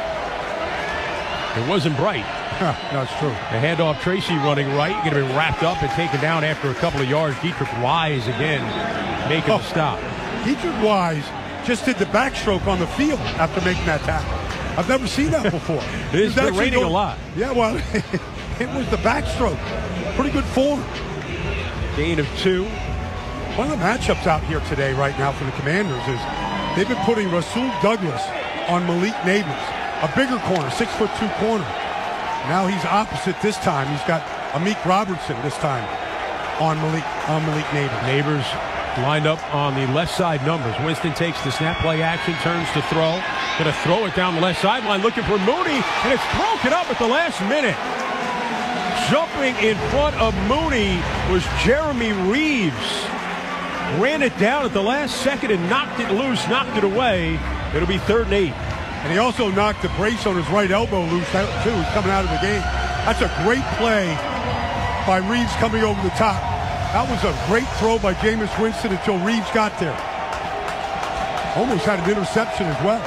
S2: It wasn't bright.
S3: That's true.
S2: The handoff, Tracy running right. Going to be wrapped up and taken down after a couple of yards. Dietrich Wise again making the stop.
S3: Dietrich Wise just did the backstroke on the field after making that tackle. I've never seen that before.
S2: It's been raining a lot.
S3: Yeah, well, it was the backstroke. Pretty good form.
S2: Gain of 2.
S3: One of the matchups out here today right now for the Commanders is they've been putting Rasul Douglas on Malik Neighbors. A bigger corner, 6'2" corner. Now he's opposite this time. He's got Amik Robertson this time on Malik Neighbors.
S2: Neighbors lined up on the left side numbers. Winston takes the snap, play action, turns to throw. Going to throw it down the left sideline, looking for Mooney, and it's broken up at the last minute. Jumping in front of Mooney was Jeremy Reeves. Ran it down at the last second and knocked it loose, knocked it away. It'll be 3rd and 8.
S3: And he also knocked the brace on his right elbow loose, too. He's coming out of the game. That's a great play by Reeves coming over the top. That was a great throw by Jameis Winston until Reeves got there. Almost had an interception as well.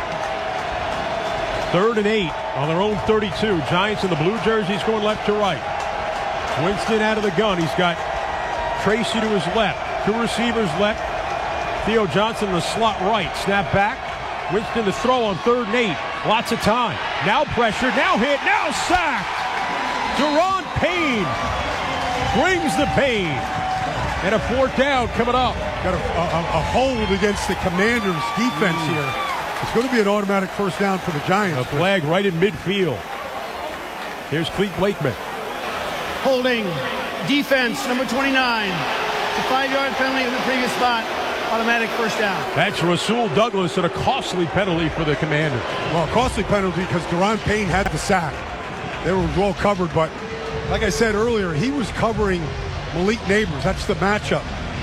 S2: 3rd and 8 on their own 32. Giants in the blue jerseys going left to right. Winston out of the gun. He's got Tracy to his left. 2 receivers left. Theo Johnson in the slot right. Snap back. Winston to throw on 3rd and 8. Lots of time. Now pressure. Now hit. Now sacked. Deron Payne brings the pain. And a 4th down coming up.
S3: Got a hold against the Commanders' defense here. It's going to be an automatic 1st down for the Giants.
S2: A flag right in midfield. Here's Clete Blakeman.
S4: Holding defense, number 29. It's a 5-yard penalty in the previous spot. Automatic 1st down.
S2: That's Rasul Douglas and a costly penalty for the Commanders.
S3: Well, a costly penalty because Deron Payne had the sack. They were well covered, but like I said earlier, he was covering Malik Neighbors. That's the matchup.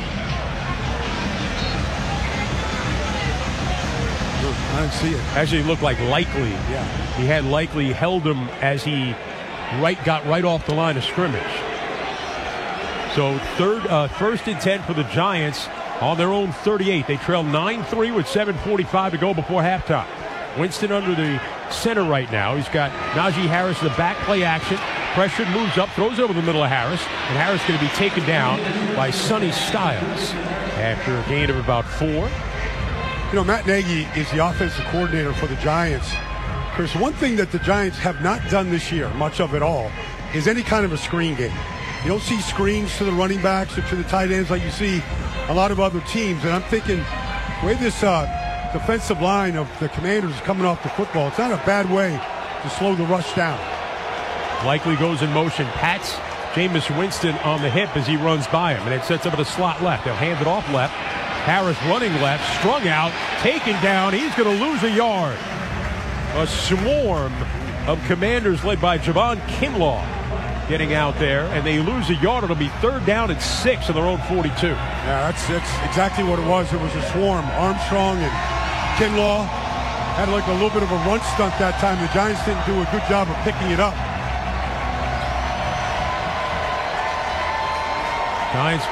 S3: I didn't see it.
S2: Actually, it looked like Likely.
S3: Yeah.
S2: He had Likely held him as he got right off the line of scrimmage. So 1st and 10 for the Giants on their own 38. They trail 9-3 with 7:45 to go before halftime. Winston under the center right now. He's got Najee Harris in the back, play action. Pressured, moves up, throws over the middle of Harris. And Harris going to be taken down by Sonny Styles after a gain of about 4.
S3: You know, Matt Nagy is the offensive coordinator for the Giants. Chris, one thing that the Giants have not done this year, much of it all, is any kind of a screen game. You don't see screens to the running backs or to the tight ends like you see a lot of other teams. And I'm thinking, the way this defensive line of the Commanders is coming off the football, it's not a bad way to slow the rush down.
S2: Likely goes in motion, pats Jameis Winston on the hip as he runs by him, and it sets up at the slot left. They'll hand it off left. Harris running left, strung out, taken down. He's going to lose a yard. A swarm of Commanders led by Javon Kinlaw getting out there, and they lose a yard. It'll be 3rd down and 6 on their own 42.
S3: Yeah, that's exactly what it was. It was a swarm. Armstrong and Kinlaw had like a little bit of a run stunt that time. The Giants didn't do a good job of picking it up.
S2: Giants